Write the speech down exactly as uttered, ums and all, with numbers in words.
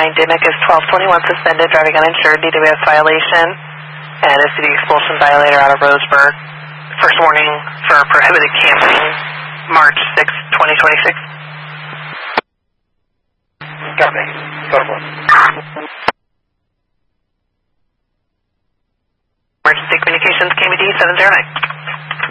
Dimick is twelve twenty-one suspended, driving uninsured, D W S violation, and a city expulsion violator out of Roseburg. First warning for prohibited camping, March sixth, twenty twenty-six. Copy. Total. Emergency Communications, K M D seven zero nine.